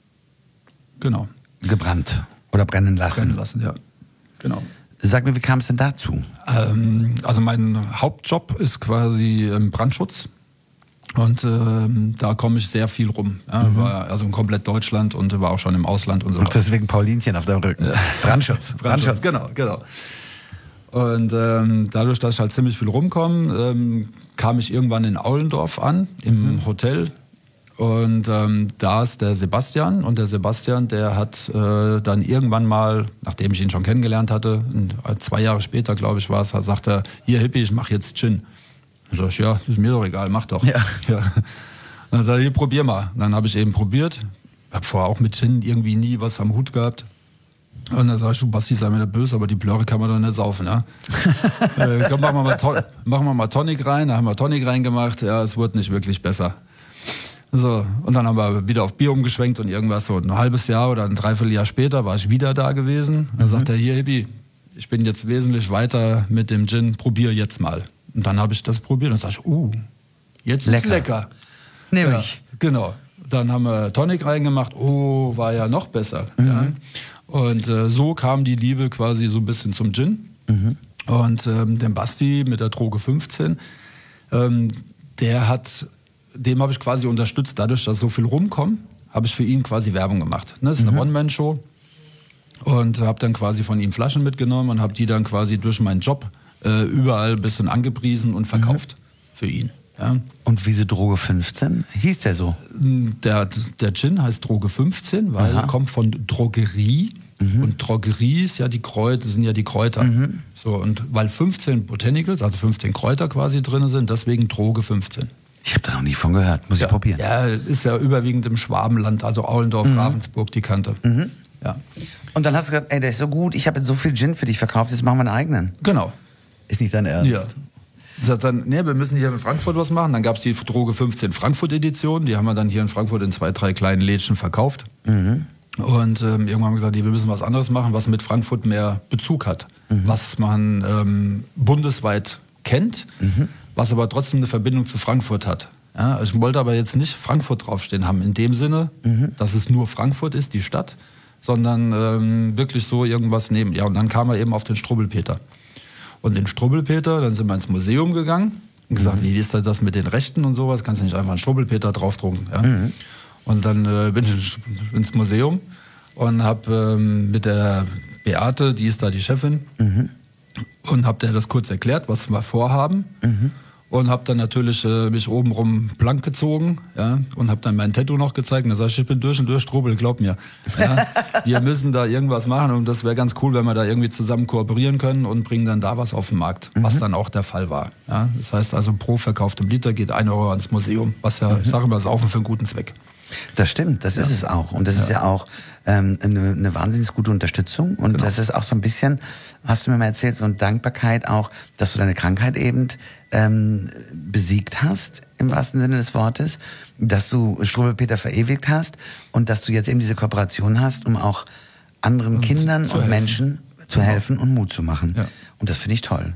gebrannt oder brennen lassen. Brennen lassen, ja. Genau. Sag mir, wie kam es denn dazu? Also mein Hauptjob ist quasi Brandschutz. Und da komme ich sehr viel rum. Ja, war also in komplett Deutschland und war auch schon im Ausland und so. Und deswegen Paulinchen auf deinem Rücken. Brandschutz. Brandschutz, genau. Und dadurch, dass ich halt ziemlich viel rumkomme, kam ich irgendwann in Aulendorf an, im Hotel. Und da ist der Sebastian. Und der Sebastian, der hat dann irgendwann mal, nachdem ich ihn schon kennengelernt hatte, 2 Jahre später, glaube ich, war es, sagt er, hier Hippie, ich mache jetzt Gin. Dann sag ich, ja, ist mir doch egal, mach doch. Ja. Dann sag ich, hier, probier mal. Dann habe ich eben probiert. Hab vorher auch mit Gin irgendwie nie was am Hut gehabt. Und dann sag ich, du Basti, sei mir nicht böse, aber die Plörre kann man doch nicht saufen, ja? Komm, machen wir mal Tonic rein. Da haben wir Tonic reingemacht. Ja, es wurde nicht wirklich besser. So, und dann haben wir wieder auf Bier umgeschwenkt und irgendwas so ein halbes Jahr oder ein Dreivierteljahr später war ich wieder da gewesen. Dann sagt er, hier, Hippie, ich bin jetzt wesentlich weiter mit dem Gin, probier jetzt mal. Und dann habe ich das probiert und sag ich, jetzt ist lecker. Nämlich. Ja, genau. Dann haben wir Tonic reingemacht, war ja noch besser. Ja. Und so kam die Liebe quasi so ein bisschen zum Gin. Und den Basti mit der Droge 15, dem habe ich quasi unterstützt, dadurch, dass so viel rumkommt, habe ich für ihn quasi Werbung gemacht. Das ist eine One-Man-Show. Und habe dann quasi von ihm Flaschen mitgenommen und habe die dann quasi durch meinen Job überall ein bisschen angepriesen und verkauft für ihn. Ja. Und wieso Droge 15? Hieß der so? Der Gin heißt Droge 15, weil kommt von Drogerie. Und Drogerie ist ja sind ja die Kräuter. So, und weil 15 Botanicals, also 15 Kräuter quasi drin sind, deswegen Droge 15. Ich habe da noch nie von gehört, muss ich probieren. Ja, ist ja überwiegend im Schwabenland, also Aulendorf, Ravensburg, die Kante. Ja. Und dann hast du gesagt, ey, der ist so gut, ich habe jetzt so viel Gin für dich verkauft, jetzt machen wir einen eigenen. Genau. Ist nicht dein Ernst? Ja. Sagt dann, wir müssen hier in Frankfurt was machen. Dann gab es die Droge 15 Frankfurt-Edition, die haben wir dann hier in Frankfurt in 2, 3 kleinen Lädchen verkauft. Und irgendwann haben wir gesagt, wir müssen was anderes machen, was mit Frankfurt mehr Bezug hat. Was man bundesweit kennt, was aber trotzdem eine Verbindung zu Frankfurt hat. Ja, ich wollte aber jetzt nicht Frankfurt draufstehen haben, in dem Sinne, dass es nur Frankfurt ist, die Stadt, sondern wirklich so irgendwas neben. Ja, und dann kam er eben auf den Struwwelpeter. Und den Struwwelpeter, dann sind wir ins Museum gegangen und gesagt, wie ist das mit den Rechten und sowas? Kannst du nicht einfach einen Struwwelpeter draufdrucken? Ja? Und dann bin ich ins Museum und habe mit der Beate, die ist da die Chefin, und habe der das kurz erklärt, was wir vorhaben. Und habe dann natürlich mich obenrum blank gezogen, ja, und habe dann mein Tattoo noch gezeigt. Und dann sag ich bin durch und durch Strobel, glaub mir. Ja, wir müssen da irgendwas machen und das wäre ganz cool, wenn wir da irgendwie zusammen kooperieren können und bringen dann da was auf den Markt, was dann auch der Fall war. Ja, das heißt also, pro verkauftem Liter geht 1 Euro ans Museum, was ja, ich sage immer, Saufen für einen guten Zweck. Das stimmt, das ist es auch. Und das ist ja auch eine wahnsinnig gute Unterstützung. Und das ist auch so ein bisschen, hast du mir mal erzählt, so eine Dankbarkeit auch, dass du deine Krankheit eben besiegt hast, im wahrsten Sinne des Wortes, dass du Struwwelpeter verewigt hast und dass du jetzt eben diese Kooperation hast, um auch anderen Kindern und Menschen zu helfen und Mut zu machen. Ja. Und das finde ich toll.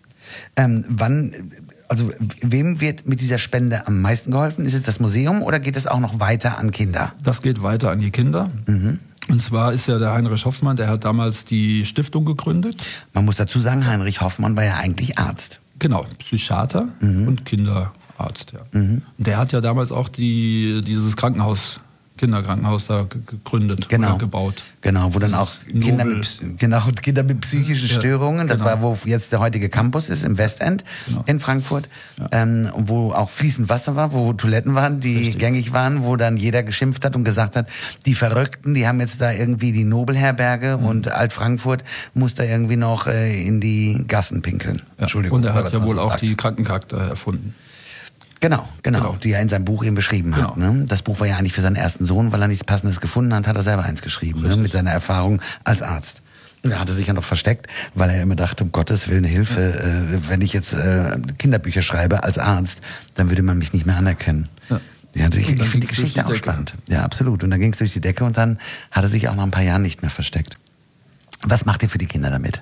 Wem wird mit dieser Spende am meisten geholfen? Ist es das Museum oder geht es auch noch weiter an Kinder? Das geht weiter an die Kinder. Und zwar ist ja der Heinrich Hoffmann, der hat damals die Stiftung gegründet. Man muss dazu sagen, Heinrich Hoffmann war ja eigentlich Arzt. Genau, Psychiater und Kinderarzt. Ja. Und der hat ja damals auch dieses Kinderkrankenhaus da gegründet oder gebaut. Genau, wo dann auch Kinder mit psychischen Störungen, das war, wo jetzt der heutige Campus ist, im Westend in Frankfurt, wo auch fließend Wasser war, wo Toiletten waren, die gängig waren, wo dann jeder geschimpft hat und gesagt hat, die Verrückten, die haben jetzt da irgendwie die Nobelherberge und Alt-Frankfurt muss da irgendwie noch in die Gassen pinkeln. Entschuldigung. Und er hat ja wohl auch die Krankencharakter erfunden. Genau, die er in seinem Buch eben beschrieben hat. Ne? Das Buch war ja eigentlich für seinen ersten Sohn, weil er nichts Passendes gefunden hat, hat er selber eins geschrieben, ne? Mit seiner Erfahrung als Arzt. Und er hatte sich ja noch versteckt, weil er immer dachte, um Gottes Willen, Hilfe, wenn ich jetzt Kinderbücher schreibe als Arzt, dann würde man mich nicht mehr anerkennen. Ja. Ja, ich finde die Geschichte auch spannend. Ja, absolut. Und dann ging es durch die Decke und dann hat er sich auch nach ein paar Jahren nicht mehr versteckt. Was macht ihr für die Kinder damit?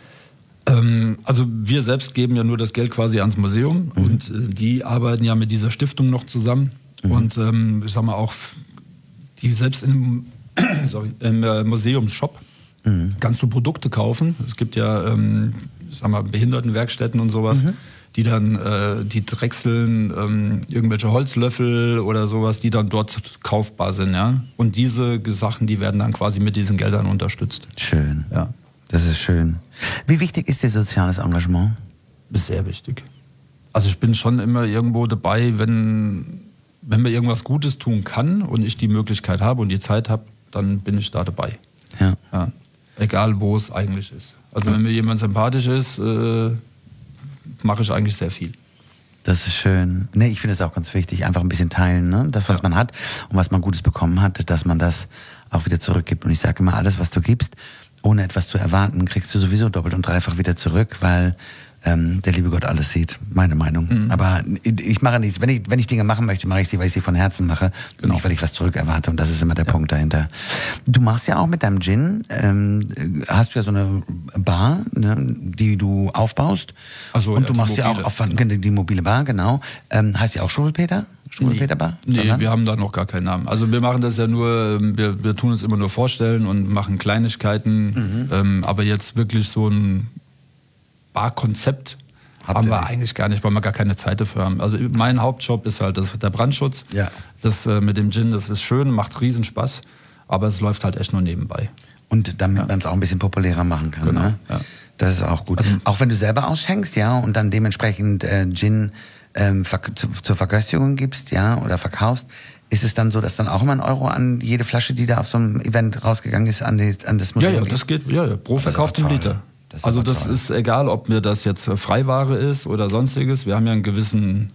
Also wir selbst geben ja nur das Geld quasi ans Museum und die arbeiten ja mit dieser Stiftung noch zusammen. Und ich sag mal auch, die selbst im Museumsshop kannst du Produkte kaufen. Es gibt ja, ich sag mal, Behindertenwerkstätten und sowas, die dann, die drechseln irgendwelche Holzlöffel oder sowas, die dann dort kaufbar sind. Ja? Und diese Sachen, die werden dann quasi mit diesen Geldern unterstützt. Schön. Ja. Das ist schön. Wie wichtig ist dir soziales Engagement? Ist sehr wichtig. Also ich bin schon immer irgendwo dabei, wenn man irgendwas Gutes tun kann und ich die Möglichkeit habe und die Zeit habe, dann bin ich da dabei. Ja. Ja. Egal, wo es eigentlich ist. Also wenn mir jemand sympathisch ist, mache ich eigentlich sehr viel. Das ist schön. Nee, ich finde es auch ganz wichtig, einfach ein bisschen teilen, ne? Das, was man hat und was man Gutes bekommen hat, dass man das auch wieder zurückgibt. Und ich sage immer, alles, was du gibst, ohne etwas zu erwarten, kriegst du sowieso doppelt und dreifach wieder zurück, weil der liebe Gott alles sieht, meine Meinung. Aber ich mache nichts, wenn ich Dinge machen möchte, mache ich sie, weil ich sie von Herzen mache, und nicht, weil ich was zurück erwarte, und das ist immer der Punkt dahinter. Du machst ja auch mit deinem Gin, hast du ja so eine Bar, ne, die du aufbaust, so, und du machst ja mobile, auch die mobile Bar, genau. Heißt ja auch Struwwelpeter? Struwwelpeter-Bar? Nee, wir haben da noch gar keinen Namen. Also wir machen das ja nur, wir tun es immer nur vorstellen und machen Kleinigkeiten, aber jetzt wirklich so ein Barkonzept haben wir eigentlich gar nicht, weil wir gar keine Zeit dafür haben. Also mein Hauptjob ist halt der Brandschutz. Ja. Das mit dem Gin, das ist schön, macht riesen Spaß, aber es läuft halt echt nur nebenbei. Und damit man es auch ein bisschen populärer machen kann. Genau, ne? ja. Das ist auch gut. Also, auch wenn du selber ausschenkst, ja, und dann dementsprechend Gin zur Verköstigung gibst, ja, oder verkaufst, ist es dann so, dass dann auch immer 1 Euro an jede Flasche, die da auf so einem Event rausgegangen ist, an das Museum geht? Ja, das geht, pro verkauftem Liter. Also das ist egal, ob mir das jetzt Freiware ist oder sonstiges. Wir haben ja einen gewissen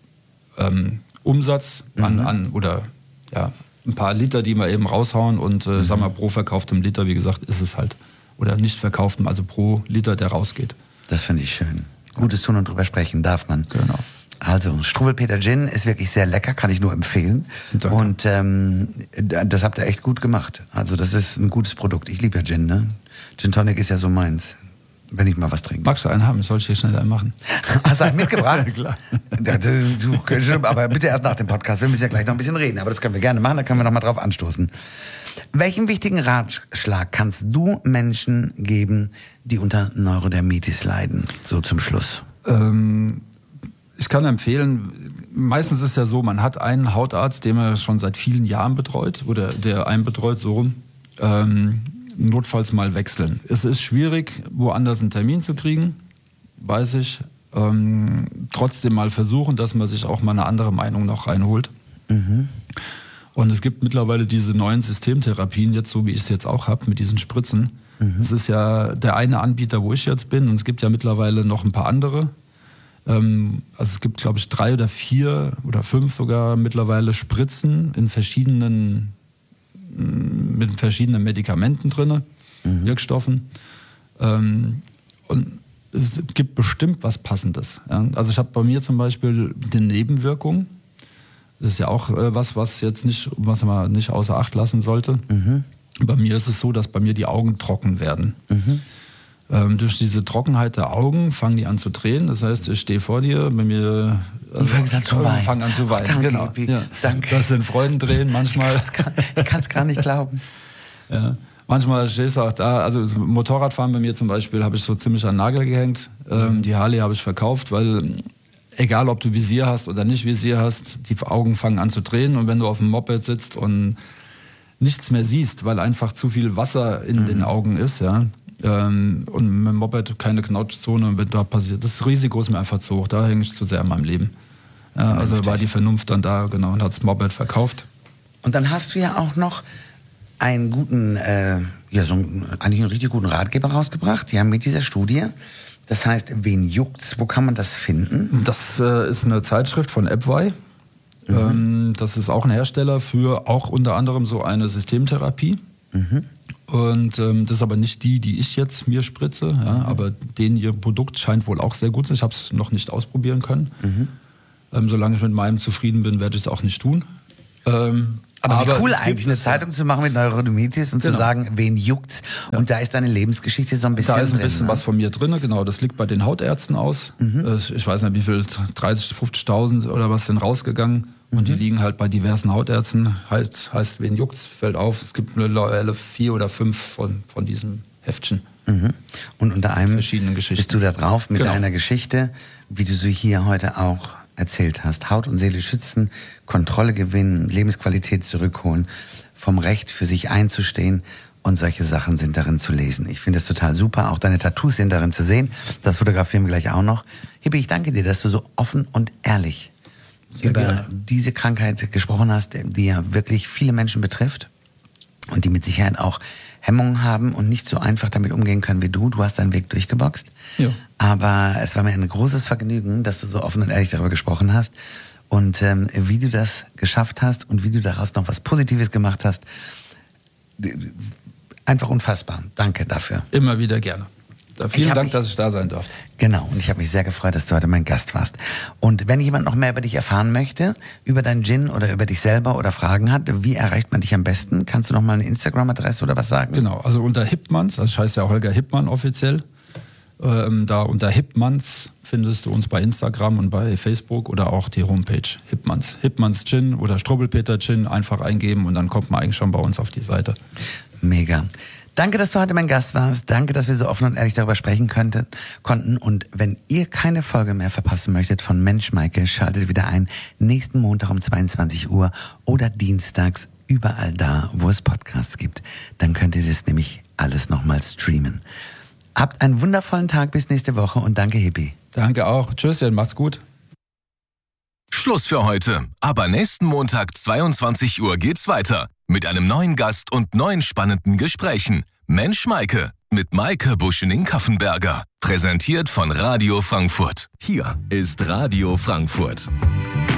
Umsatz oder ja, ein paar Liter, die wir eben raushauen und sagen wir pro verkauftem Liter, wie gesagt, ist es halt, oder nicht verkauftem, also pro Liter, der rausgeht. Das finde ich schön. Gutes tun und drüber sprechen darf man. Genau. Also, Struwwelpeter Gin ist wirklich sehr lecker, kann ich nur empfehlen. Danke. Und das habt ihr echt gut gemacht. Also das ist ein gutes Produkt. Ich liebe ja Gin, ne? Gin Tonic ist ja so meins, wenn ich mal was trinke. Magst du einen haben? Soll ich dir schnell einen machen? Hast du einen mitgebracht? Klar. Aber bitte erst nach dem Podcast. Wir müssen ja gleich noch ein bisschen reden. Aber das können wir gerne machen, da können wir noch mal drauf anstoßen. Welchen wichtigen Ratschlag kannst du Menschen geben, die unter Neurodermitis leiden? So zum Schluss. Ich kann empfehlen, meistens ist es ja so, man hat einen Hautarzt, den man schon seit vielen Jahren betreut oder der einen betreut, so rum. Notfalls mal wechseln. Es ist schwierig, woanders einen Termin zu kriegen, weiß ich. Trotzdem mal versuchen, dass man sich auch mal eine andere Meinung noch reinholt. Und es gibt mittlerweile diese neuen Systemtherapien, jetzt so wie ich es jetzt auch habe, mit diesen Spritzen. Es ist ja der eine Anbieter, wo ich jetzt bin, und es gibt ja mittlerweile noch ein paar andere. Also es gibt, glaube ich, 3 oder 4 oder 5 sogar mittlerweile Spritzen in mit verschiedenen Medikamenten drin, Wirkstoffen. Und es gibt bestimmt was Passendes. Ja? Also ich habe bei mir zum Beispiel die Nebenwirkung. Das ist ja auch was man nicht außer Acht lassen sollte. Bei mir ist es so, dass bei mir die Augen trocken werden. Durch diese Trockenheit der Augen fangen die an zu tränen. Das heißt, ich stehe vor dir, bei mir fangen an zu weinen. Danke, genau. Ja. Danke. Das sind Freudentränen manchmal. Ich kann es gar nicht glauben. Ja. Manchmal stehst du auch da, also Motorradfahren bei mir zum Beispiel habe ich so ziemlich an den Nagel gehängt. Die Harley habe ich verkauft, weil egal ob du Visier hast oder nicht Visier hast, die Augen fangen an zu tränen, und wenn du auf dem Moped sitzt und nichts mehr siehst, weil einfach zu viel Wasser in den Augen ist, ja, und mit dem Moped keine Knautschzone, wenn da passiert, das Risiko ist mir einfach zu hoch, da hänge ich zu sehr in meinem Leben. Ja, also war die Vernunft dann da, genau, und hat das Moped verkauft. Und dann hast du ja auch noch einen guten, eigentlich einen richtig guten Ratgeber rausgebracht, ja, mit dieser Studie. Das heißt, wen juckt's? Wo kann man das finden? Das ist eine Zeitschrift von AppWey. Das ist auch ein Hersteller für auch unter anderem so eine Systemtherapie. Und das ist aber nicht die ich jetzt mir spritze, ja, aber ihr Produkt scheint wohl auch sehr gut zu sein. Ich habe es noch nicht ausprobieren können. Solange ich mit meinem zufrieden bin, werde ich es auch nicht tun. Aber wie cool eigentlich, eine Zeitung zu machen mit Neurodermitis und zu sagen, wen juckt's? Ja. Und da ist deine Lebensgeschichte so ein bisschen drin. Da ist ein drin, bisschen was von mir drin, genau. Das liegt bei den Hautärzten aus. Ich weiß nicht, wie viel, 30.000, 50.000 oder was sind rausgegangen. Und die liegen halt bei diversen Hautärzten. Heißt, wen juckt's, fällt auf. Es gibt mittlerweile 4 oder 5 von diesem Heftchen. Und unter einem verschiedenen Geschichten. Bist du da drauf mit deiner Geschichte, wie du sie hier heute auch erzählt hast. Haut und Seele schützen, Kontrolle gewinnen, Lebensqualität zurückholen, vom Recht für sich einzustehen und solche Sachen sind darin zu lesen. Ich finde das total super. Auch deine Tattoos sind darin zu sehen. Das fotografieren wir gleich auch noch. Hippi, ich danke dir, dass du so offen und ehrlich über diese Krankheit gesprochen hast, die ja wirklich viele Menschen betrifft und die mit Sicherheit auch Hemmungen haben und nicht so einfach damit umgehen können wie du. Du hast deinen Weg durchgeboxt. Ja. Aber es war mir ein großes Vergnügen, dass du so offen und ehrlich darüber gesprochen hast. Und wie du das geschafft hast und wie du daraus noch was Positives gemacht hast. Einfach unfassbar. Danke dafür. Immer wieder gerne. Vielen Dank, dass ich da sein durfte. Genau, und ich habe mich sehr gefreut, dass du heute mein Gast warst. Und wenn jemand noch mehr über dich erfahren möchte, über dein Gin oder über dich selber oder Fragen hat, wie erreicht man dich am besten? Kannst du noch mal eine Instagram-Adresse oder was sagen? Genau, also unter Hipmans, also ich heiße ja Holger Hippmann offiziell. Da unter Hipmans findest du uns bei Instagram und bei Facebook oder auch die Homepage Hipmans. Hipmans Gin oder Strubbelpeter Gin einfach eingeben und dann kommt man eigentlich schon bei uns auf die Seite. Mega. Danke, dass du heute mein Gast warst. Danke, dass wir so offen und ehrlich darüber sprechen konnten. Und wenn ihr keine Folge mehr verpassen möchtet von Mensch Maike, schaltet wieder ein. Nächsten Montag um 22 Uhr oder dienstags überall da, wo es Podcasts gibt. Dann könnt ihr das nämlich alles nochmal streamen. Habt einen wundervollen Tag bis nächste Woche und danke, Hippi. Danke auch. Tschüsschen, macht's gut. Schluss für heute. Aber nächsten Montag 22 Uhr geht's weiter. Mit einem neuen Gast und neuen spannenden Gesprächen. Mensch Maike mit Maike Buschening-Kaffenberger. Präsentiert von Radio Frankfurt. Hier ist Radio Frankfurt.